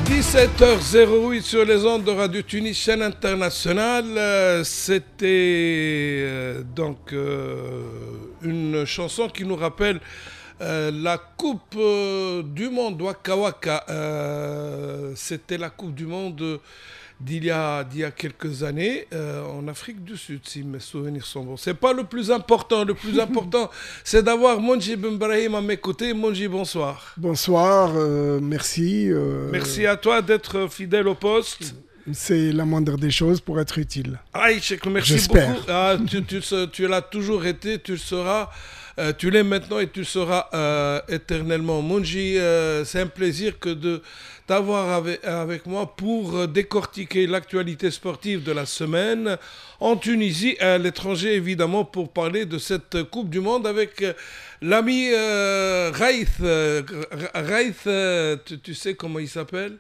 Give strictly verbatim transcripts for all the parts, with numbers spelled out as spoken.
dix-sept heures zéro huit sur les ondes de Radio Tunis, chaîne internationale. Euh, C'était euh, donc euh, une chanson qui nous rappelle euh, la Coupe euh, du Monde Waka Waka. Euh, C'était la Coupe du Monde d'il y a, d'il y a quelques années euh, en Afrique du Sud, si mes souvenirs sont bons. C'est pas le plus important. Le plus important, c'est d'avoir Monji Ben Brahim à mes côtés. Monji, bonsoir. Bonsoir, euh, merci. Euh, Merci à toi d'être fidèle au poste. C'est la moindre des choses pour être utile. Aïe, merci J'espère. beaucoup. Ah, tu, tu, tu l'as toujours été, tu le seras. Euh, tu l'es maintenant et tu le seras euh, éternellement. Monji, euh, c'est un plaisir que de t'avoir avec, avec moi pour décortiquer l'actualité sportive de la semaine en Tunisie et à l'étranger, évidemment, pour parler de cette Coupe du Monde avec euh, l'ami euh, Raïth. Euh, Raïth, euh, tu, tu sais comment il s'appelle?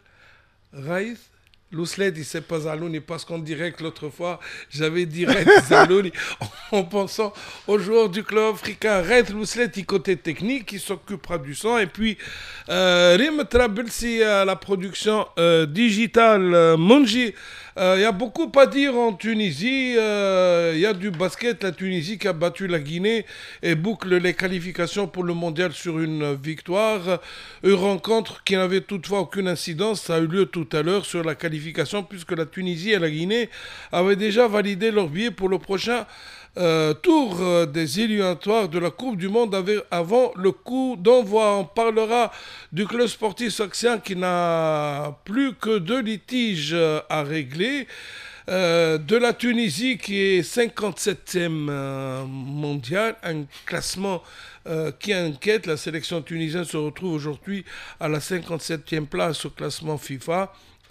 Raïth Louslet, il sait pas Zalouni, parce qu'on dirait que l'autre fois, j'avais dit Red Zalouni en pensant aux joueurs du club africain. Red Louslet, il côté technique, il s'occupera du son. Et puis, euh, Rim Trabelsi à la production euh, digitale. Euh, Monji, il euh, y a beaucoup à dire en Tunisie. Il euh, y a du basket, la Tunisie qui a battu la Guinée et boucle les qualifications pour le mondial sur une victoire. Une rencontre qui n'avait toutefois aucune incidence. Ça a eu lieu tout à l'heure sur la qualification puisque la Tunisie et la Guinée avaient déjà validé leur billet pour le prochain euh, tour euh, des éliminatoires de la Coupe du Monde avec, avant le coup d'envoi. On parlera du club sportif saxien qui n'a plus que deux litiges euh, à régler. Euh, de la Tunisie qui est cinquante-septième euh, mondial, un classement euh, qui inquiète. La sélection tunisienne se retrouve aujourd'hui à la cinquante-septième place au classement FIFA.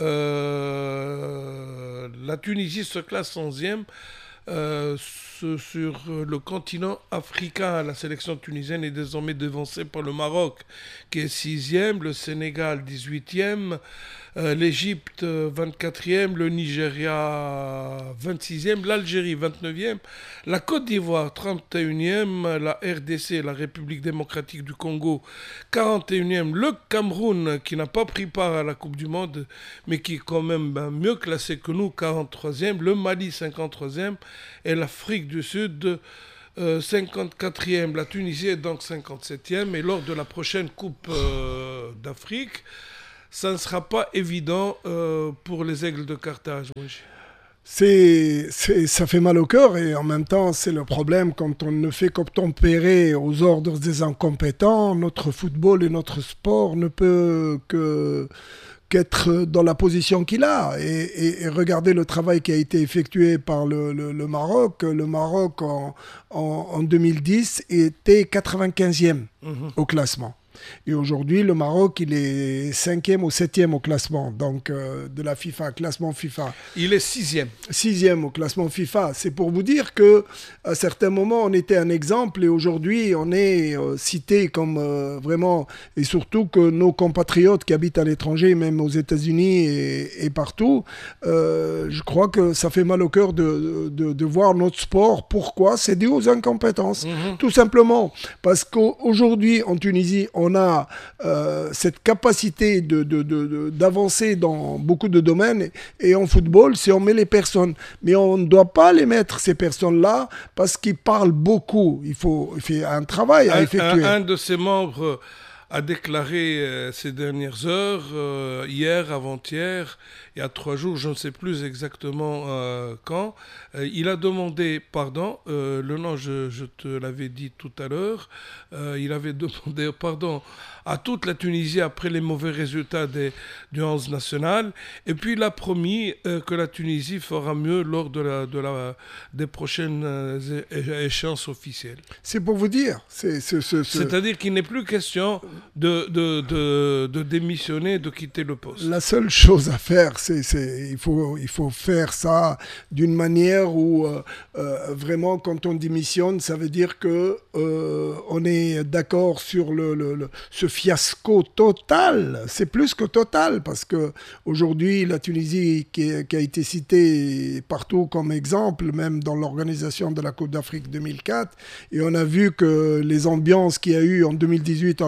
Euh, la Tunisie se classe onzième. Euh, ce, sur le continent africain, la sélection tunisienne est désormais devancée par le Maroc qui est sixième, le Sénégal dix-huitième, euh, l'Égypte vingt-quatrième, le Nigeria vingt-sixième, l'Algérie vingt-neuvième, la Côte d'Ivoire trente et unième, la R D C, la République démocratique du Congo quarante et unième, le Cameroun qui n'a pas pris part à la Coupe du Monde mais qui est quand même ben, mieux classé que nous, quarante-troisième, le Mali cinquante-troisième et l'Afrique du Sud euh, cinquante-quatrième. La Tunisie est donc cinquante-septième et lors de la prochaine Coupe euh, d'Afrique, ça ne sera pas évident euh, pour les Aigles de Carthage. C'est, c'est, ça fait mal au cœur et en même temps, c'est le problème quand on ne fait qu'obtempérer aux ordres des incompétents. Notre football et notre sport ne peut que... qu'être dans la position qu'il a et, et, et regarder le travail qui a été effectué par le, le, le Maroc. Le Maroc en, en, en deux mille dix était quatre-vingt-quinzième mmh. au classement. Et aujourd'hui, le Maroc, il est cinquième ou septième au classement donc, euh, de la FIFA, classement FIFA. Il est sixième. Sixième au classement FIFA. C'est pour vous dire qu'à certains moments, on était un exemple et aujourd'hui, on est euh, cité comme euh, vraiment... Et surtout que nos compatriotes qui habitent à l'étranger, même aux États-Unis et, et partout, euh, je crois que ça fait mal au cœur de, de, de voir notre sport. Pourquoi ? C'est dû aux incompétences. Mmh. Tout simplement. Parce qu'aujourd'hui, en Tunisie, on On a euh, cette capacité de, de, de, de, d'avancer dans beaucoup de domaines. Et en football, c'est on met les personnes. Mais on ne doit pas les mettre, ces personnes-là, parce qu'ils parlent beaucoup. Il faut, il faut un travail à un, effectuer. Un, un de ses membres a déclaré euh, ces dernières heures, euh, hier, avant-hier, il y a trois jours, je ne sais plus exactement euh, quand, euh, il a demandé pardon, euh, le nom je, je te l'avais dit tout à l'heure, euh, il avait demandé pardon à toute la Tunisie après les mauvais résultats des, du onze national, et puis il a promis euh, que la Tunisie fera mieux lors de la, de la, des prochaines euh, échéances officielles. C'est pour vous dire. C'est, c'est, c'est, c'est... C'est-à-dire qu'il n'est plus question de, de, de, de démissionner, de quitter le poste. La seule chose à faire, c'est, c'est il faut, il faut faire ça d'une manière où euh, euh, vraiment quand on démissionne, ça veut dire que euh, on est d'accord sur le, le, le, ce fiasco total. C'est plus que total parce que aujourd'hui la Tunisie qui, est, qui a été citée partout comme exemple, même dans l'organisation de la Coupe d'Afrique deux mille quatre, et on a vu que les ambiances qu'il y a eu en deux mille dix-huit, on a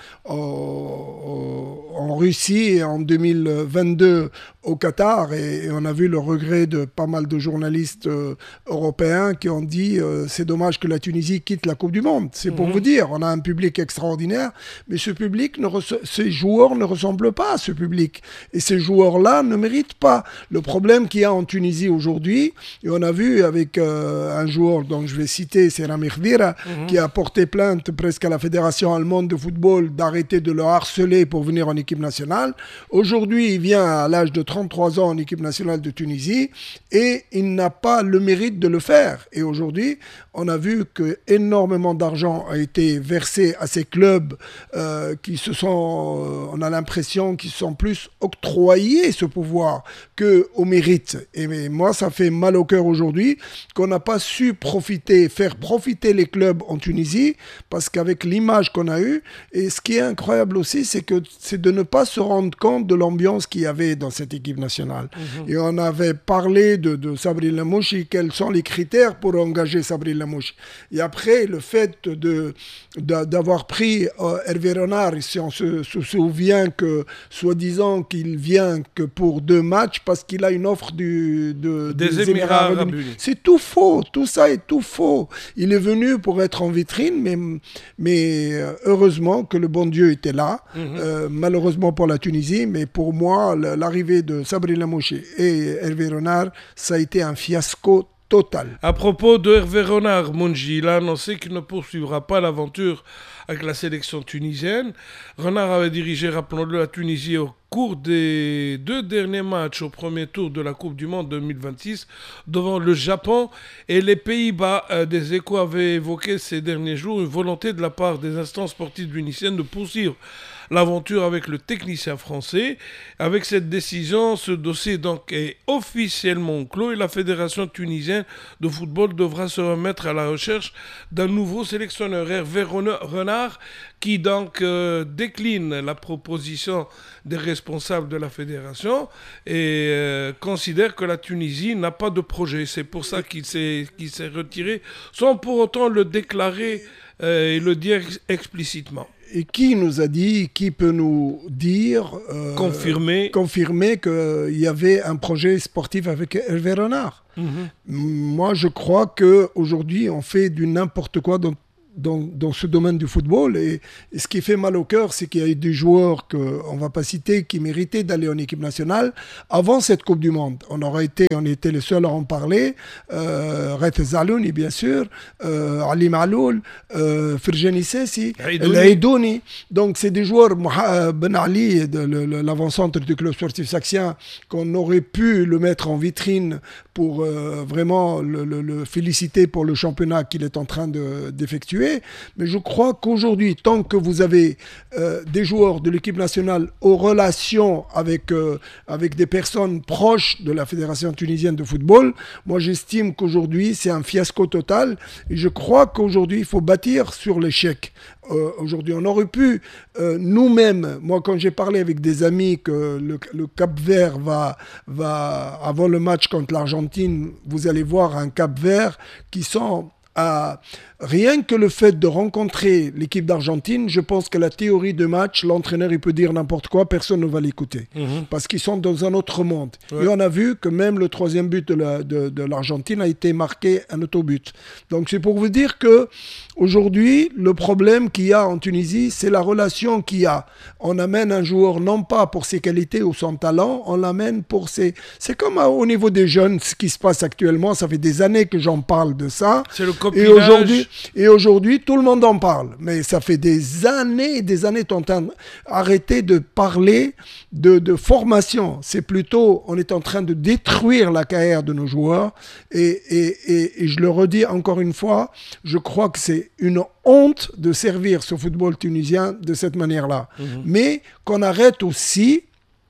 au, en Russie et en deux mille vingt-deux au Qatar, et, et on a vu le regret de pas mal de journalistes euh, européens qui ont dit euh, c'est dommage que la Tunisie quitte la Coupe du Monde. C'est pour mmh. vous dire, on a un public extraordinaire, mais ce public, ne res- ces joueurs ne ressemblent pas à ce public. Et ces joueurs-là ne méritent pas. Le problème qu'il y a en Tunisie aujourd'hui, et on a vu avec euh, un joueur dont je vais citer, c'est Rami Khedira, mmh. qui a porté plainte presque à la Fédération allemande de football d'arrêter de le harceler pour venir en équipe nationale. Aujourd'hui, il vient à l'âge de trente-trois ans en équipe nationale de Tunisie et il n'a pas le mérite de le faire. Et aujourd'hui, on a vu que énormément d'argent a été versé à ces clubs euh, qui se sont, euh, on a l'impression qu'ils sont plus octroyés ce pouvoir qu'au mérite. Et mais moi, ça fait mal au cœur aujourd'hui qu'on n'a pas su profiter, faire profiter les clubs en Tunisie, parce qu'avec l'image qu'on a eue, et ce qui est incroyable aussi, c'est que c'est de ne pas se rendre compte de l'ambiance qu'il y avait dans cette équipe nationale. Mmh. Et on avait parlé de, de Sabri Lamouchi, quels sont les critères pour engager Sabri Lamouchi. Et après, le fait de, de, d'avoir pris euh, Hervé Renard, si on se, se souvient que, soi-disant qu'il vient que pour deux matchs, parce qu'il a une offre du, de, des, des Émirats Arabes Unis. C'est tout faux, tout ça est tout faux. Il est venu pour être en vitrine, mais, mais heureusement que le bon Dieu était là, mmh. euh, malheureusement pour la Tunisie, mais pour moi, l'arrivée de Sabri Lamouchi et Hervé Renard, ça a été un fiasco total. À propos de Hervé Renard, Mounji, il a annoncé qu'il ne poursuivra pas l'aventure avec la sélection tunisienne. Renard avait dirigé, rappelons-le, la Tunisie au cours des deux derniers matchs au premier tour de la Coupe du Monde deux mille vingt-six devant le Japon et les Pays-Bas. Euh, des Échos avaient évoqué ces derniers jours une volonté de la part des instances sportives tunisiennes de poursuivre l'aventure avec le technicien français. Avec cette décision, ce dossier donc est officiellement clos et la Fédération tunisienne de football devra se remettre à la recherche d'un nouveau sélectionneur, Hervé Renard, qui donc euh, décline la proposition des responsables de la fédération et euh, considère que la Tunisie n'a pas de projet. C'est pour ça qu'il s'est, qu'il s'est retiré, sans pour autant le déclarer euh, et le dire explicitement. Et qui nous a dit, qui peut nous dire, euh, confirmer, confirmer qu'il y avait un projet sportif avec Hervé Renard. Mm-hmm. Moi, je crois qu'aujourd'hui, on fait du n'importe quoi dans Dans, dans ce domaine du football, et, et ce qui fait mal au cœur, c'est qu'il y a eu des joueurs qu'on ne va pas citer qui méritaient d'aller en équipe nationale avant cette Coupe du Monde. On aurait été, on était les seuls à en parler, euh, Reth Zalouni bien sûr, euh, Ali Maloul, euh, Ferjani Sessi, Aïdouni. Donc c'est des joueurs, Ben Ali, de, le, le, l'avant-centre du club sportif saxien, qu'on aurait pu le mettre en vitrine pour euh, vraiment le, le, le féliciter pour le championnat qu'il est en train de, d'effectuer. Mais je crois qu'aujourd'hui, tant que vous avez euh, des joueurs de l'équipe nationale aux relations avec, euh, avec des personnes proches de la Fédération tunisienne de football, moi j'estime qu'aujourd'hui c'est un fiasco total, et je crois qu'aujourd'hui il faut bâtir sur l'échec. Euh, aujourd'hui on aurait pu euh, nous-mêmes, moi quand j'ai parlé avec des amis que le, le Cap-Vert va, va, avant le match contre l'Argentine, vous allez voir un Cap-Vert qui sont à... Rien que le fait de rencontrer l'équipe d'Argentine, je pense que la théorie de match, l'entraîneur il peut dire n'importe quoi, personne ne va l'écouter. Mmh. Parce qu'ils sont dans un autre monde. Ouais. Et on a vu que même le troisième but de, la, de, de l'Argentine a été marqué un autobut. Donc c'est pour vous dire que aujourd'hui, le problème qu'il y a en Tunisie, c'est la relation qu'il y a. On amène un joueur non pas pour ses qualités ou son talent, on l'amène pour ses... C'est comme au niveau des jeunes, ce qui se passe actuellement, ça fait des années que j'en parle de ça. C'est le copinage. Et aujourd'hui, Et aujourd'hui, tout le monde en parle. Mais ça fait des années et des années qu'on a arrêté de parler de, de formation. C'est plutôt, on est en train de détruire la carrière de nos joueurs. Et, et, et, et je le redis encore une fois, je crois que c'est une honte de servir ce football tunisien de cette manière-là. Mmh. Mais qu'on arrête aussi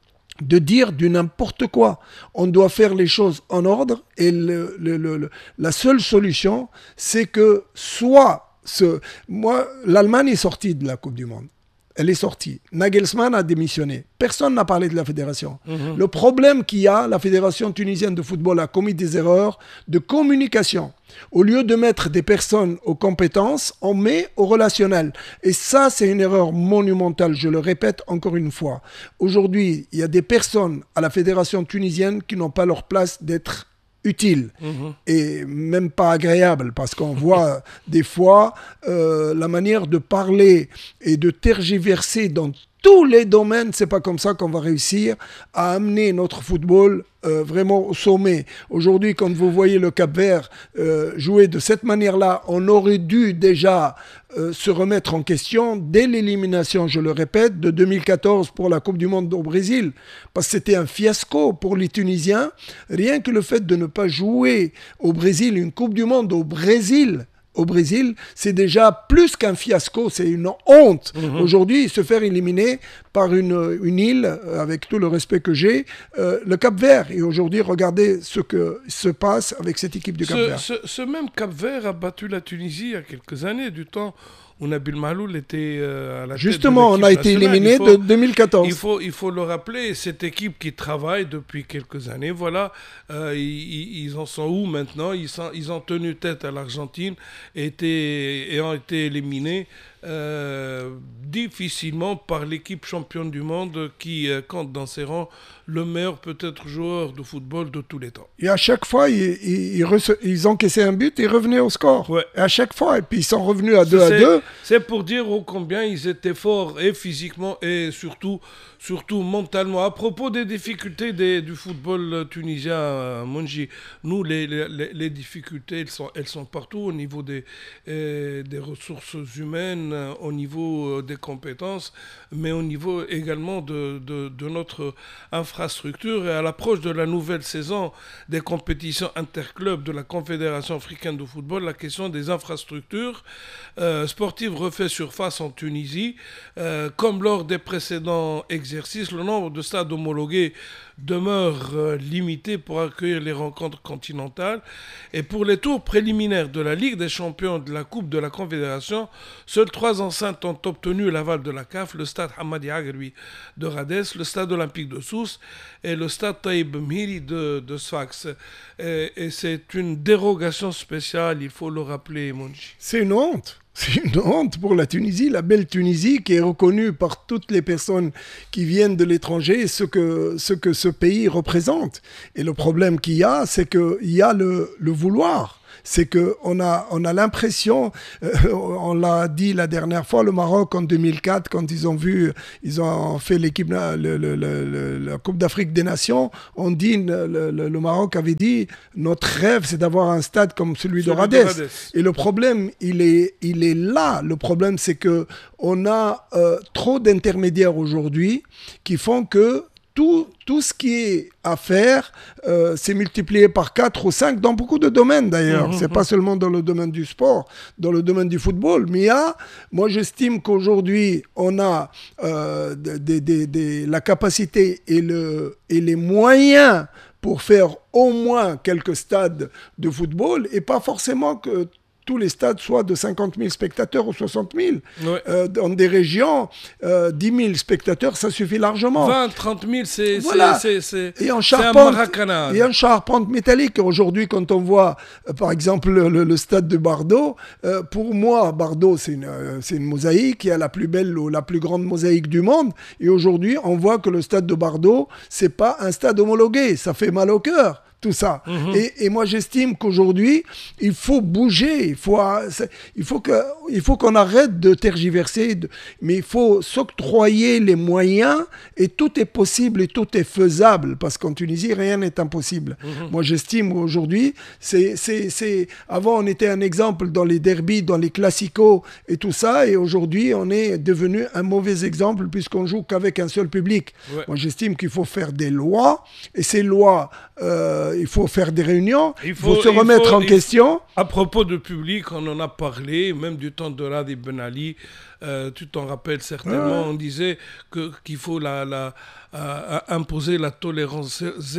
de dire du n'importe quoi. On doit faire les choses en ordre, et le, le, le, la seule solution, c'est que soit... Ce, moi, l'Allemagne est sortie de la Coupe du Monde. elle est sortie. Nagelsmann a démissionné. Personne n'a parlé de la fédération. Mmh. Le problème qu'il y a, la fédération tunisienne de football a commis des erreurs de communication. Au lieu de mettre des personnes aux compétences, on met au relationnel. Et ça, c'est une erreur monumentale, je le répète encore une fois. Aujourd'hui, il y a des personnes à la fédération tunisienne qui n'ont pas leur place d'être utile mmh. et même pas agréable, parce qu'on voit des fois euh, la manière de parler et de tergiverser dans tous les domaines. C'est pas comme ça qu'on va réussir à amener notre football euh, vraiment au sommet. Aujourd'hui, quand vous voyez le Cap-Vert euh, jouer de cette manière-là, on aurait dû déjà euh, se remettre en question dès l'élimination, je le répète, de deux mille quatorze pour la Coupe du Monde au Brésil, parce que c'était un fiasco pour les Tunisiens. Rien que le fait de ne pas jouer au Brésil une Coupe du Monde au Brésil, au Brésil, c'est déjà plus qu'un fiasco, c'est une honte. Mmh. Aujourd'hui, se faire éliminer par une, une île, avec tout le respect que j'ai, euh, le Cap-Vert. Et aujourd'hui, regardez ce que se passe avec cette équipe du Cap-Vert. Ce, ce, ce même Cap-Vert a battu la Tunisie il y a quelques années, du temps où Nabil Mahloul était euh, à la Justement, tête de on a été éliminé de deux mille quatorze. Il faut, il faut le rappeler, cette équipe qui travaille depuis quelques années, voilà, euh, ils, ils en sont où maintenant? Ils, sont, ils ont tenu tête à l'Argentine et, étaient, et ont été éliminés euh, difficilement par l'équipe championne du monde qui euh, compte dans ses rangs le meilleur peut-être joueur de football de tous les temps. Et à chaque fois, ils, ils, ils, ils encaissaient un but et revenaient au score. Ouais. Et à chaque fois, et puis ils sont revenus à deux à deux. C'est pour dire ô combien ils étaient forts, et physiquement, et surtout, surtout mentalement. À propos des difficultés des, du football tunisien, euh, Monji, nous, les, les, les difficultés, elles sont, elles sont partout, au niveau des, euh, des ressources humaines, euh, au niveau euh, des compétences, mais au niveau également de, de, de notre infrastructure. Et à l'approche de la nouvelle saison des compétitions interclubs de la Confédération africaine de football, la question des infrastructures euh, sportives refait surface en Tunisie. Euh, comme lors des précédents exercices, le nombre de stades homologués demeure euh, limité pour accueillir les rencontres continentales. Et pour les tours préliminaires de la Ligue des champions de la Coupe de la Confédération, seules trois enceintes ont obtenu l'aval de la C A F, le stade Hamadi Agri de Radès, le stade olympique de Sousse et le stade Taïb Mhiri de, de Sfax. Et, et c'est une dérogation spéciale, il faut le rappeler, Monji. C'est une honte. C'est une honte pour la Tunisie, la belle Tunisie qui est reconnue par toutes les personnes qui viennent de l'étranger, ce que, ce que ce pays représente. Et le problème qu'il y a, c'est qu'il y a le, le vouloir. C'est qu'on a, on a l'impression, euh, on l'a dit la dernière fois, le Maroc en deux mille quatre, quand ils ont vu, ils ont fait l'équipe, le, le, le, la Coupe d'Afrique des Nations, on dit, le, le, le Maroc avait dit, notre rêve, c'est d'avoir un stade comme celui, celui de Radès. Radès. Et le problème, il est, il est là. Le problème, c'est qu'on a euh, trop d'intermédiaires aujourd'hui qui font que Tout, tout ce qui est à faire, euh, c'est multiplié par quatre ou cinq dans beaucoup de domaines d'ailleurs. Mmh, c'est mmh. pas seulement dans le domaine du sport, dans le domaine du football. Mais il y a, moi j'estime qu'aujourd'hui, on a euh, des, des, des, la capacité et, le, et les moyens pour faire au moins quelques stades de football et pas forcément que tous les stades soient de cinquante mille spectateurs ou soixante mille. Ouais. Euh, dans des régions, euh, dix mille spectateurs, ça suffit largement. vingt, trente mille, c'est, voilà. c'est, c'est, c'est, et en c'est charpente, un maracana. Et en charpente métallique. Aujourd'hui, quand on voit, euh, par exemple, le, le, le stade de Bardo, euh, pour moi, Bardo, c'est une, euh, c'est une mosaïque. Il y a la plus belle ou la plus grande mosaïque du monde. Et aujourd'hui, on voit que le stade de Bardo, c'est pas un stade homologué. Ça fait mal au cœur. Tout ça. Mmh. Et, et moi, j'estime qu'aujourd'hui, il faut bouger. Il faut, il faut, que, il faut qu'on arrête de tergiverser. De, mais il faut s'octroyer les moyens et tout est possible et tout est faisable. Parce qu'en Tunisie, rien n'est impossible. Mmh. Moi, j'estime aujourd'hui, c'est, c'est, c'est, avant, on était un exemple dans les derbys, dans les classicos et tout ça. Et aujourd'hui, on est devenu un mauvais exemple puisqu'on joue qu'avec un seul public. Ouais. Moi, j'estime qu'il faut faire des lois. Et ces lois... Euh, il faut faire des réunions, il faut, faut se remettre faut, en question. Faut, à propos de public, on en a parlé, même du temps de Radi Ben Ali, euh, tu t'en rappelles certainement, ouais. On disait que, qu'il faut la, la, euh, imposer la tolérance zéro.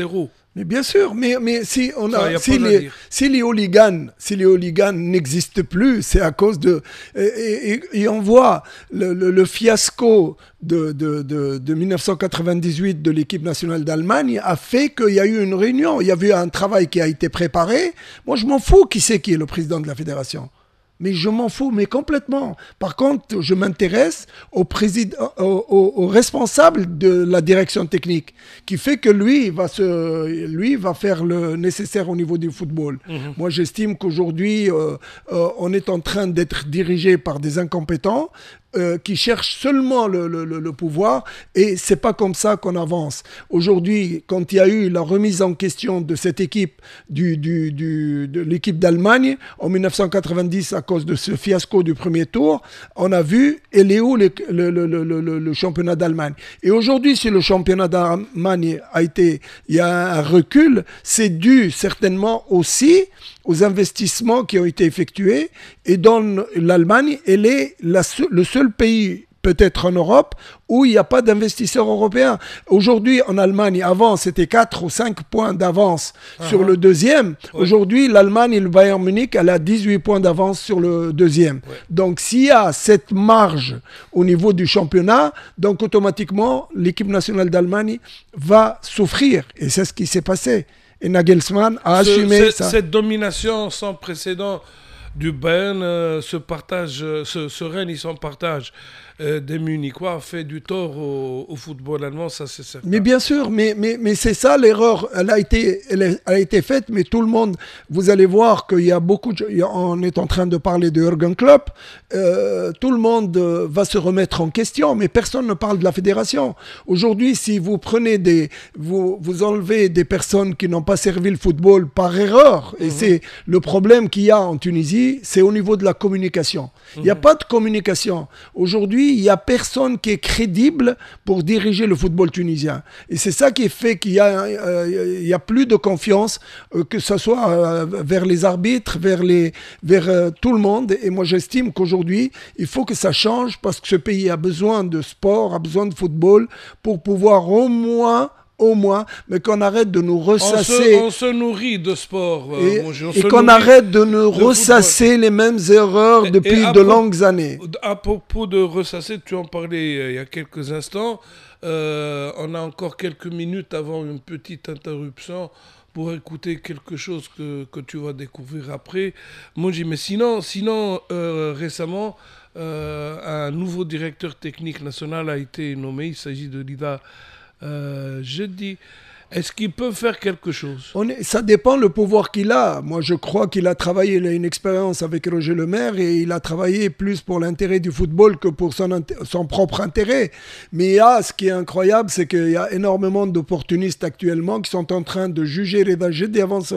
Mais bien sûr, mais, mais si, on Ça, y a, a si, pas à les, dire. si les hooligans, si les hooligans n'existent plus, c'est à cause de... Et, et- et on voit le, le- le fiasco de, de, de, de mille neuf cent quatre-vingt-dix-huit de l'équipe nationale d'Allemagne a fait qu'il y a eu une réunion, il y a eu un travail qui a été préparé. Moi, je m'en fous qui c'est qui est le président de la fédération. Mais je m'en fous, mais complètement. Par contre, je m'intéresse au, président, au, au, au responsable de la direction technique, qui fait que lui va, se, lui va faire le nécessaire au niveau du football. Mmh. Moi, j'estime qu'aujourd'hui, euh, euh, on est en train d'être dirigé par des incompétents euh, qui cherchent seulement le, le, le pouvoir, et c'est pas comme ça qu'on avance. Aujourd'hui, quand il y a eu la remise en question de cette équipe, du, du, du, de l'équipe d'Allemagne, en mille neuf cent quatre-vingt-dix, à cause de ce fiasco du premier tour, on a vu, elle est où le, le, le, le, le, le championnat d'Allemagne. Et aujourd'hui, si le championnat d'Allemagne a été, il y a un recul, c'est dû certainement aussi aux investissements qui ont été effectués, et dans l'Allemagne, elle est la, le seul pays peut-être en Europe où il n'y a pas d'investisseurs européens. Aujourd'hui, en Allemagne, avant, c'était quatre ou cinq points d'avance uh-huh. sur le deuxième. Ouais. Aujourd'hui, l'Allemagne et le Bayern Munich, elle a dix-huit points d'avance sur le deuxième. Ouais. Donc, s'il y a cette marge au niveau du championnat, donc automatiquement, l'équipe nationale d'Allemagne va souffrir. Et c'est ce qui s'est passé. Et Nagelsmann a ce, assumé cette, ça. Cette domination sans précédent du Bayern, euh, ce partage, euh, ce, ce règne sans partage euh, des Munichois a fait du tort au, au football allemand, ça c'est certain. Mais bien sûr, mais, mais, mais c'est ça l'erreur, elle a, été, elle a été faite, mais tout le monde, vous allez voir qu'il y a beaucoup, de, on est en train de parler de Jürgen Klopp, euh, tout le monde euh, va se remettre en question, mais personne ne parle de la fédération. Aujourd'hui, si vous prenez des, vous, vous enlevez des personnes qui n'ont pas servi le football par erreur, et mmh. c'est le problème qu'il y a en Tunisie, c'est au niveau de la communication. Il mmh. n'y a pas de communication. Aujourd'hui, il n'y a personne qui est crédible pour diriger le football tunisien. Et c'est ça qui fait qu'il y a, euh, il y a plus de confiance, euh, que ce soit euh, vers les arbitres, vers, les, vers euh, tout le monde. Et moi, j'estime qu'aujourd'hui, il faut que ça change parce que ce pays a besoin de sport, a besoin de football pour pouvoir au moins... au moins, mais qu'on arrête de nous ressasser. On se, on se nourrit de sport. Euh, et mon Dieu, et qu'on arrête de nous de ressasser football. Les mêmes erreurs et, depuis et de pro- longues années. À propos de ressasser, tu en parlais euh, il y a quelques instants. Euh, on a encore quelques minutes avant une petite interruption pour écouter quelque chose que, que tu vas découvrir après. Moi, j'ai mais sinon, sinon euh, récemment, euh, un nouveau directeur technique national a été nommé. Il s'agit de Lida Euh, je dis, est-ce qu'il peut faire quelque chose? On est, ça dépend le pouvoir qu'il a. Moi, je crois qu'il a travaillé, il a une expérience avec Roger Lemaire et il a travaillé plus pour l'intérêt du football que pour son, son propre intérêt. Mais il y a, ce qui est incroyable, c'est qu'il y a énormément d'opportunistes actuellement qui sont en train de juger Reda Geddi avant